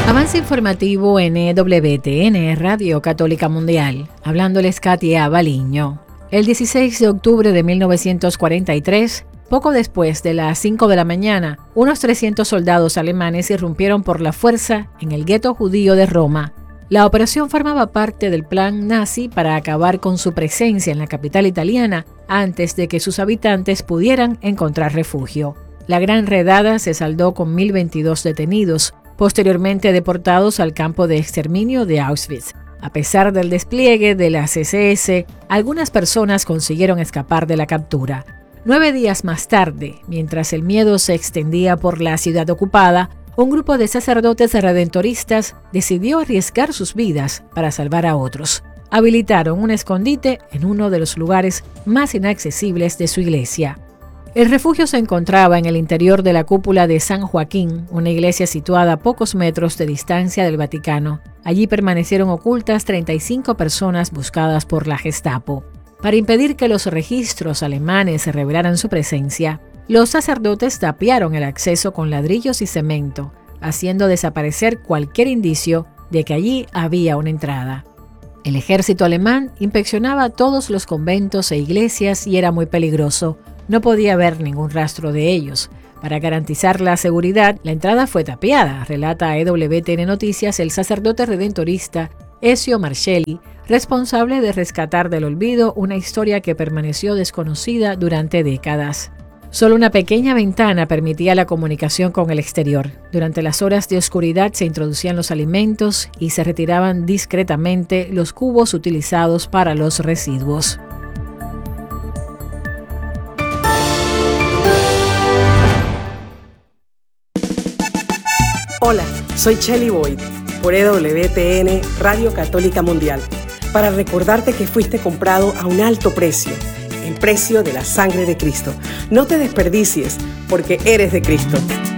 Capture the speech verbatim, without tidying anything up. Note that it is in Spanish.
Avance informativo en E W T N, Radio Católica Mundial. Hablándoles Katia Baliño. El dieciséis de octubre de mil novecientos cuarenta y tres, poco después de las cinco de la mañana, unos trescientos soldados alemanes irrumpieron por la fuerza en el gueto judío de Roma. La operación formaba parte del plan nazi para acabar con su presencia en la capital italiana antes de que sus habitantes pudieran encontrar refugio. La gran redada se saldó con mil veintidós detenidos, posteriormente deportados al campo de exterminio de Auschwitz. A pesar del despliegue de las ese ese, algunas personas consiguieron escapar de la captura. Nueve días más tarde, mientras el miedo se extendía por la ciudad ocupada, un grupo de sacerdotes redentoristas decidió arriesgar sus vidas para salvar a otros. Habilitaron un escondite en uno de los lugares más inaccesibles de su iglesia. El refugio se encontraba en el interior de la cúpula de San Joaquín, una iglesia situada a pocos metros de distancia del Vaticano. Allí permanecieron ocultas treinta y cinco personas buscadas por la Gestapo. Para impedir que los registros alemanes revelaran su presencia, los sacerdotes tapiaron el acceso con ladrillos y cemento, haciendo desaparecer cualquier indicio de que allí había una entrada. El ejército alemán inspeccionaba todos los conventos e iglesias y era muy peligroso. No podía haber ningún rastro de ellos. Para garantizar la seguridad, la entrada fue tapiada, relata a E W T N Noticias el sacerdote redentorista Ezio Marcelli, responsable de rescatar del olvido una historia que permaneció desconocida durante décadas. Solo una pequeña ventana permitía la comunicación con el exterior. Durante las horas de oscuridad se introducían los alimentos y se retiraban discretamente los cubos utilizados para los residuos. Hola, soy Shelly Boyd, por E W T N Radio Católica Mundial, para recordarte que fuiste comprado a un alto precio, el precio de la sangre de Cristo. No te desperdicies, porque eres de Cristo.